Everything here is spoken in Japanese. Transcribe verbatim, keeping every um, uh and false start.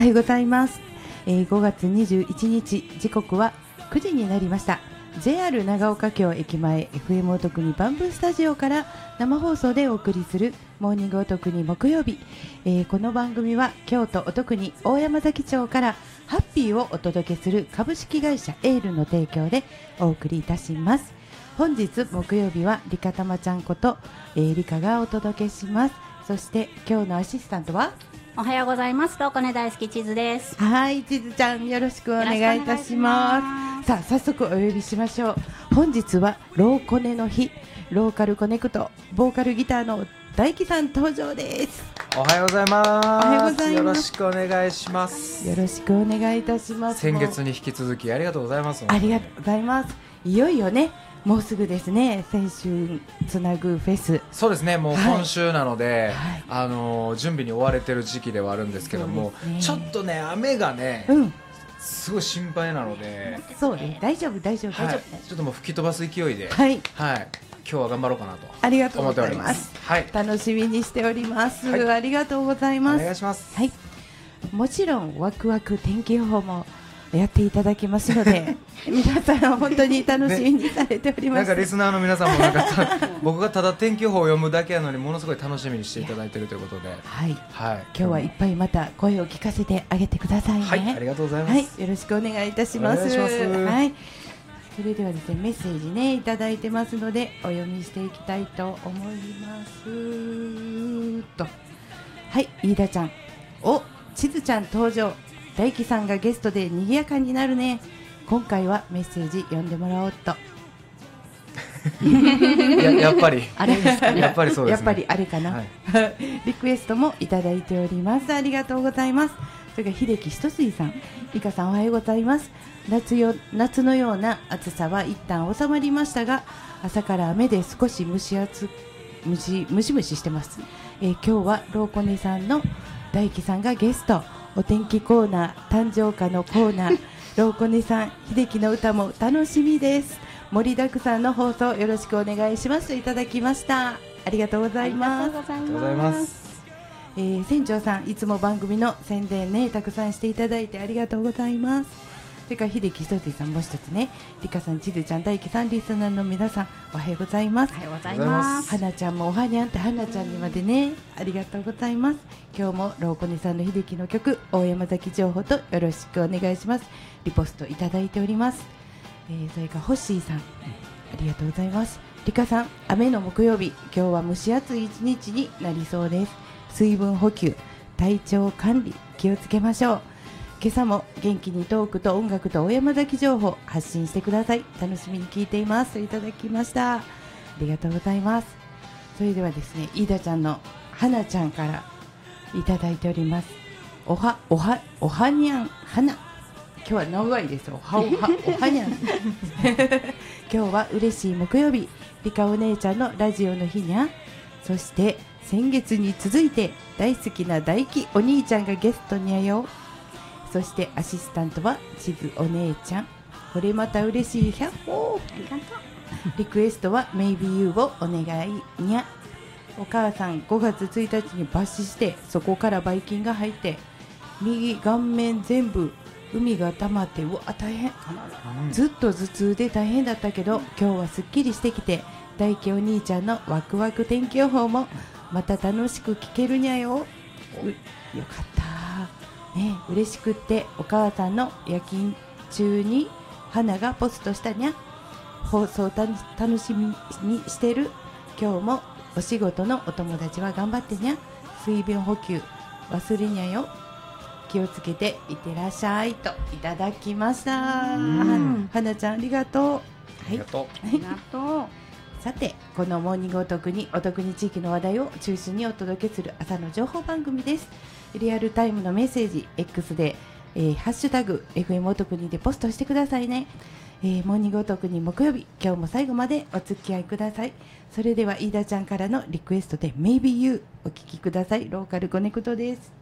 おはようございます、えー、ごがつにじゅういちにち、時刻はくじになりました。 ジェイアール 長岡京駅前 エフエム お得にバンブースタジオから生放送でお送りするモーニングお得に木曜日、えー、この番組は京都お得に大山崎町からハッピーをお届けする株式会社エールの提供でお送りいたします。本日木曜日はリカたまちゃんこと、えー、リカがお届けします。そして今日のアシスタントはおはようございます。ローコネ大好き地図です。 はい、地図ちゃんよろしくお願いいたします。さあ早速お呼びしましょう。本日はローコネの日、ローカルコネクトボーカルギターの大輝さん登場です。 おはようございます。 おはようございます。 よろしくお願いします。 よろしくお願いいたします。 先月に引き続きありがとうございます。 ありがとうございます。いよいよね、もうすぐですね、先週つなぐフェス。 そうですね、もう今週なので、 はい、 あのー、準備に追われてる時期ではあるんですけども、ね、ちょっとね雨がね、うん、すごい心配なので。 そうね、大丈夫大丈夫、はい、大丈夫。 ちょっともう吹き飛ばす勢いで、 はい、 はい、今日は頑張ろうかなとありがとうございます。はい、楽しみにしております、はい、ありがとうございます。 お願いします。 はい、もちろんワクワク天気予報もやっていただきますので皆さん本当に楽しみにされております、 ね、なんかリスナーの皆さんもなんか僕がただ天気予報を読むだけなのにものすごい楽しみにしていただいているということで、 はい、はい、今日はいっぱいまた声を聞かせてあげてくださいね。 はい、ありがとうございます、はい、 よろしくお願いいたします。お願いします。はい、それではですね、メッセージねいただいてますのでお読みしていきたいと思いますと、はい、飯田ちゃん、お、地図ちゃん登場、大輝さんがゲストで賑やかになるね。今回はメッセージ読んでもらおうとや, やっぱりあれですかね、 やっぱりそうですね、 やっぱりあれかな、はい、リクエストもいただいております。ありがとうございます。それから秀樹ひとすいさん、リカさんおはようございます。 夏, よ夏のような暑さは一旦収まりましたが、朝から雨で少し蒸し暑蒸しムシムシしてます。えー、今日はローコネさんの大輝さんがゲスト、お天気コーナー、誕生花のコーナーローコネさん、秀樹の歌も楽しみです。盛りだくさんの放送よろしくお願いしますといただきました。ありがとうございます。 ありがとうございます。 えー、船長さん、いつも番組の宣伝ねたくさんしていただいてありがとうございます。それから秀樹ひとつさん、もう一つね、リカさん、ちずちゃん、大輝さん、リスナーの皆さんおはようございます。 おはようございます。 花ちゃんもおはにゃんって花ちゃんにまでね、ありがとうございます。今日もローコネさんの秀樹の曲、大山崎情報とよろしくお願いします。リポストいただいております。えー、それからホッシーさん、ありがとうございます。リカさん、雨の木曜日、今日は蒸し暑い一日になりそうです。水分補給、体調管理気をつけましょう。今朝も元気にトークと音楽と大山崎情報発信してください。楽しみに聞いていますといただきました。ありがとうございます。それではですね、飯田ちゃんの花ちゃんからいただいております。おはおはおはにゃん花、今日は長いです。おはおはおはにゃん今日は嬉しい木曜日、リカお姉ちゃんのラジオの日にゃ。そして先月に続いて大好きな大輝お兄ちゃんがゲストにゃよ。そしてアシスタントは地図お姉ちゃん、これまた嬉しい。ひゃっほー、ありがとう。リクエストは Maybe You をお願いにゃ。お母さんごがつついたちに抜歯して、そこからばい菌が入って右顔面全部海が溜まって、うわ大変、ずっと頭痛で大変だったけど今日はすっきりしてきて、大輝お兄ちゃんのワクワク天気予報もまた楽しく聞けるにゃよ。よかったね、嬉しくってお母さんの夜勤中に花がポストしたにゃ。放送た楽しみにしてる。今日もお仕事のお友達は頑張ってにゃ。水分補給忘れにゃよ。気をつけていってらっしゃいといただきました。花ちゃんありがとう。はい、 ありがとう。 ありがとう。 さて、このモーニングお得にお得に地域の話題を中心にお届けする朝の情報番組です。リアルタイムのメッセージ X で、えー、ハッシュタグ エフエム お得にでポストしてくださいね。えー、モーニングお得に木曜日、今日も最後までお付き合いください。それでは飯田ちゃんからのリクエストで Maybe You お聞きください。ローカルコネクトです。